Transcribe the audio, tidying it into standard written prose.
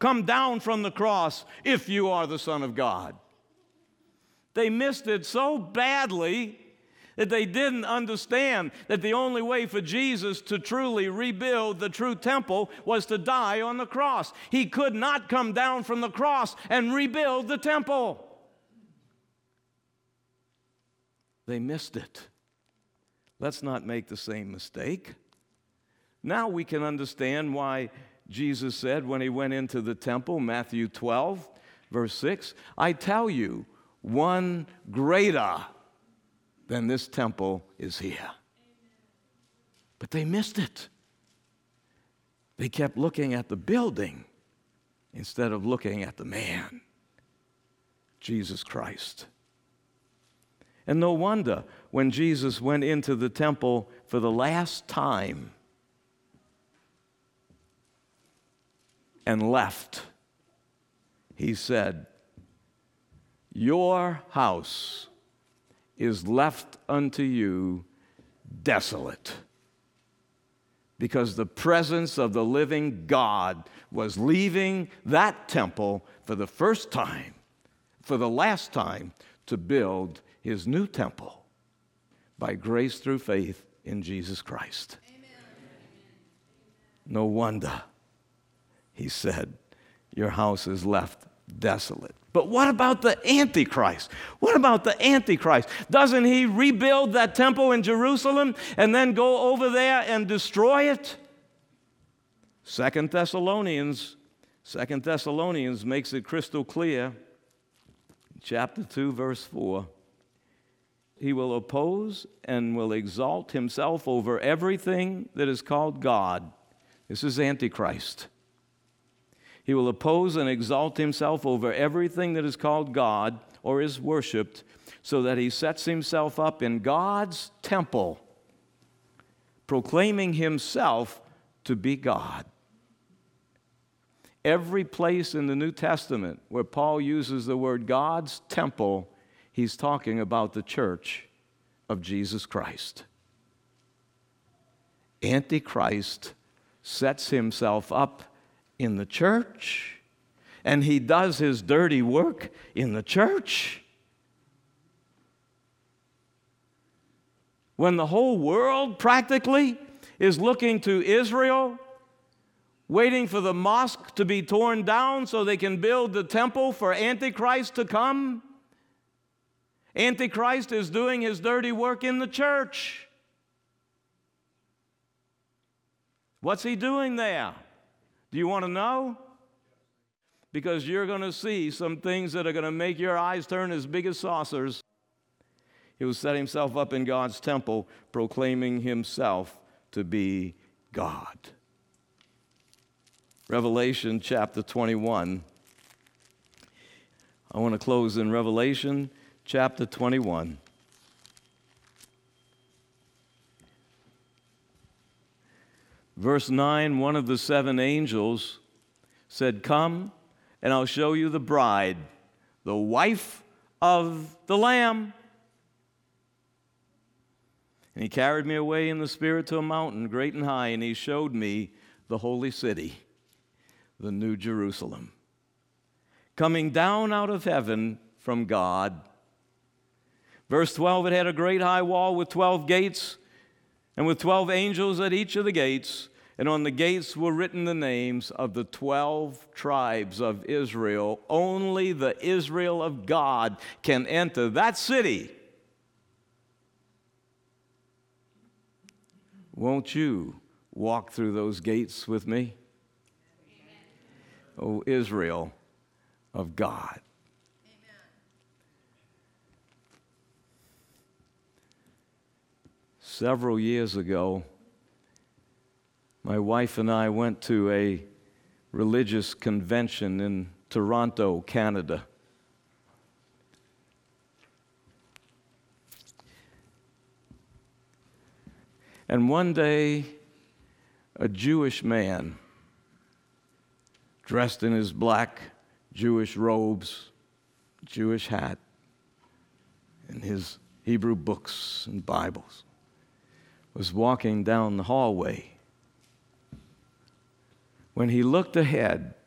Come down from the cross if you are the Son of God. They missed it so badly that they didn't understand that the only way for Jesus to truly rebuild the true temple was to die on the cross. He could not come down from the cross and rebuild the temple. They missed it. Let's not make the same mistake. Now we can understand why Jesus said when he went into the temple, Matthew 12, verse 6, I tell you, one greater than this temple is here. But they missed it. They kept looking at the building instead of looking at the man, Jesus Christ. And no wonder when Jesus went into the temple for the last time and left, he said, your house is left unto you desolate, because the presence of the living God was leaving that temple for the first time, for the last time, to build his new temple by grace through faith in Jesus Christ. Amen. No wonder he said, your house is left desolate. But what about the Antichrist? What about the Antichrist? Doesn't he rebuild that temple in Jerusalem and then go over there and destroy it? 2 Thessalonians makes it crystal clear. Chapter 2, verse 4. He will oppose and will exalt himself over everything that is called God. This is Antichrist. He will oppose and exalt himself over everything that is called God or is worshiped, so that he sets himself up in God's temple, proclaiming himself to be God. Every place in the New Testament where Paul uses the word God's temple, he's talking about the church of Jesus Christ. Antichrist sets himself up in the church, and he does his dirty work in the church. When the whole world practically is looking to Israel, waiting for the mosque to be torn down so they can build the temple for Antichrist to come, Antichrist is doing his dirty work in the church. What's he doing there? Do you want to know? Because you're going to see some things that are going to make your eyes turn as big as saucers. He will set himself up in God's temple, proclaiming himself to be God. Revelation chapter 21. I want to close in Revelation chapter 21. Verse 9, one of the seven angels said, come, and I'll show you the bride, the wife of the Lamb. And he carried me away in the Spirit to a mountain great and high, and he showed me the holy city, the New Jerusalem, coming down out of heaven from God. Verse 12, it had a great high wall with 12 gates, and with 12 angels at each of the gates, and on the gates were written the names of the 12 tribes of Israel. Only the Israel of God can enter that city. Won't you walk through those gates with me? O Israel of God. Several years ago, my wife and I went to a religious convention in Toronto, Canada. And one day, a Jewish man, dressed in his black Jewish robes, Jewish hat, and his Hebrew books and Bibles, was walking down the hallway. When he looked ahead,